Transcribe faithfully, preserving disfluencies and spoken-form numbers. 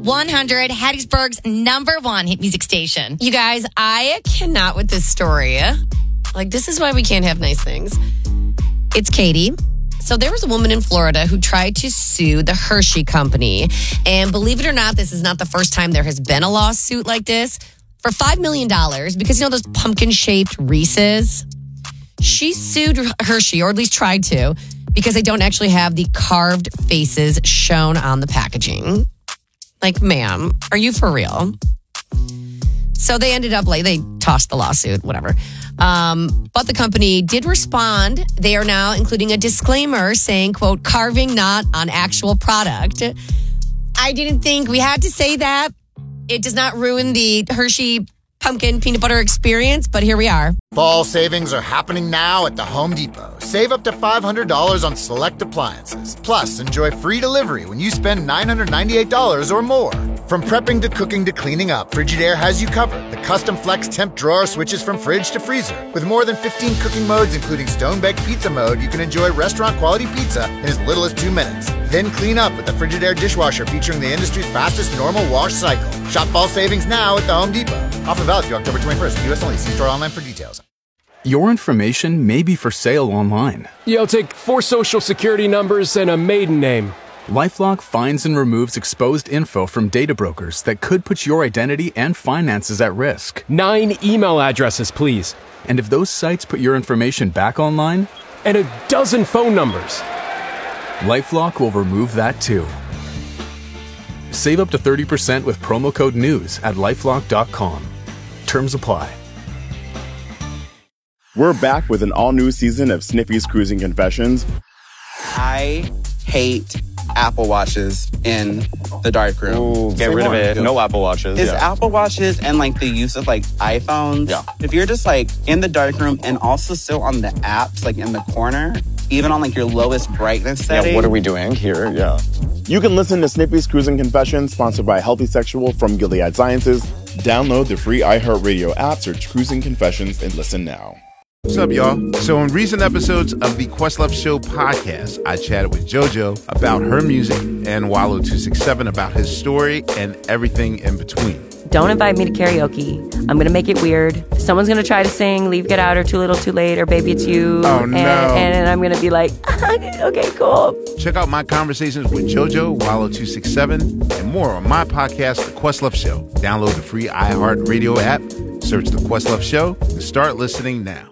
one hundred, Hattiesburg's number one hit music station. You guys, I cannot with this story. Like, this is why we can't have nice things. It's Katie. So there was a woman in Florida who tried to sue the Hershey Company. And believe it or not, this is not the first time there has been a lawsuit like this. For five million dollars, because you know those pumpkin-shaped Reese's? She sued Hershey, or at least tried to, because they don't actually have the carved faces shown on the packaging. Like, ma'am, are you for real? So they ended up, like, they tossed the lawsuit, whatever. Um, but the company did respond. They are now including a disclaimer saying, quote, carving not on actual product. I didn't think we had to say that. It does not ruin the Hershey pumpkin peanut butter experience, but here we are. Fall savings are happening now at the Home Depot. Save up to five hundred dollars on select appliances. Plus, enjoy free delivery when you spend nine hundred ninety-eight dollars or more. From prepping to cooking to cleaning up, Frigidaire has you covered. The custom flex temp drawer switches from fridge to freezer. With more than fifteen cooking modes, including stone-baked pizza mode, you can enjoy restaurant-quality pizza in as little as two minutes. Then clean up with the Frigidaire dishwasher featuring the industry's fastest normal wash cycle. Shop fall savings now at the Home Depot. Offer valid through October twenty-first. U S only. See store online for details. Your information may be for sale online. Yeah, I'll take four social security numbers and a maiden name. LifeLock finds and removes exposed info from data brokers that could put your identity and finances at risk. Nine email addresses, please. And if those sites put your information back online? And a dozen phone numbers. LifeLock will remove that too. Save up to thirty percent with promo code NEWS at lifelock dot com. Terms apply. We're back with an all-new season of Snippy's Cruising Confessions. I hate Apple Watches in the darkroom. Ooh, get rid of it. No Apple Watches. Is yeah. Apple Watches and like the use of like iPhones. Yeah. If you're just like in the darkroom and also still on the apps, like in the corner, even on like your lowest brightness setting. Yeah, what are we doing here? Yeah. You can listen to Snippy's Cruising Confessions, sponsored by Healthy Sexual from Gilead Sciences. Download the free iHeartRadio app, search Cruising Confessions, and listen now. What's up, y'all? So in recent episodes of the Questlove Show podcast, I chatted with JoJo about her music and Wallow two sixty-seven about his story and everything in between. Don't invite me to karaoke. I'm going to make it weird. Someone's going to try to sing Leave, Get Out, or Too Little, Too Late, or Baby, It's You. Oh, no. And, and I'm going to be like, okay, cool. Check out my conversations with JoJo, Wallow two sixty-seven, and more on my podcast, The Questlove Show. Download the free iHeartRadio app, search The Questlove Show, and start listening now.